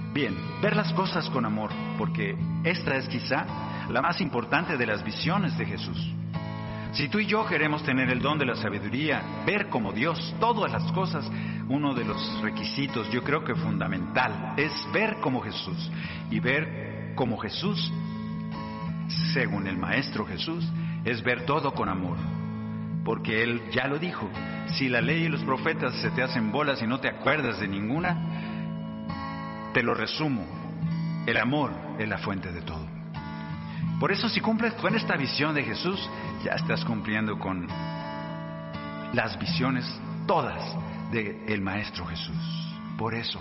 Bien, ver las cosas con amor, porque esta es quizá la más importante de las visiones de Jesús. Si tú y yo queremos tener el don de la sabiduría, ver como Dios todas las cosas, uno de los requisitos, yo creo que fundamental, es ver como Jesús. Y ver como Jesús, según el Maestro Jesús, es ver todo con amor. Porque Él ya lo dijo, si la ley y los profetas se te hacen bolas y no te acuerdas de ninguna, te lo resumo, el amor es la fuente de todo. Por eso, si cumples con esta visión de Jesús, ya estás cumpliendo con las visiones todas del Maestro Jesús. Por eso.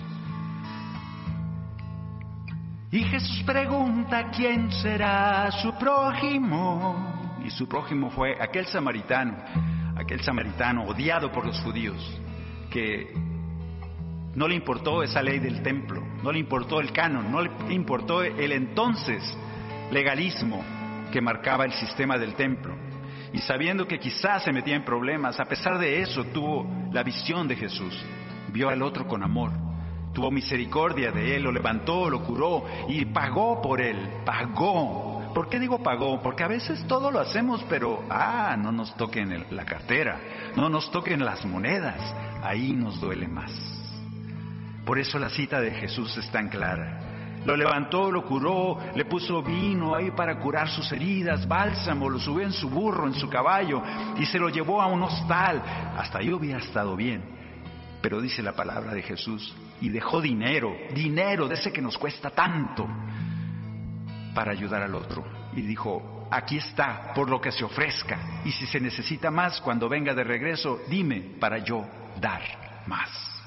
Y Jesús pregunta, ¿quién será su prójimo? Y su prójimo fue aquel samaritano odiado por los judíos, que no le importó esa ley del templo, no le importó el canon, no le importó el entonces legalismo que marcaba el sistema del templo. Y sabiendo que quizás se metía en problemas, a pesar de eso tuvo la visión de Jesús. Vio al otro con amor, tuvo misericordia de él, lo levantó, lo curó y pagó por él, pagó. ¿Por qué digo pagó? Porque a veces todo lo hacemos, pero no nos toquen la cartera, no nos toquen las monedas, ahí nos duele más. Por eso la cita de Jesús es tan clara. Lo levantó, lo curó, le puso vino ahí para curar sus heridas, bálsamo, lo subió en su burro, en su caballo, y se lo llevó a un hostal. Hasta ahí hubiera estado bien. Pero dice la palabra de Jesús, y dejó dinero de ese que nos cuesta tanto, para ayudar al otro. Y dijo, aquí está, por lo que se ofrezca, y si se necesita más, cuando venga de regreso, dime para yo dar más.